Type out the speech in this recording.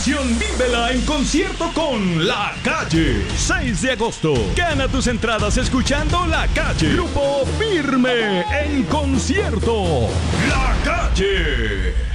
canción vívela en concierto con La Calle. 6 de agosto. Gana tus entradas escuchando La Calle. Grupo Firme en concierto. La Calle.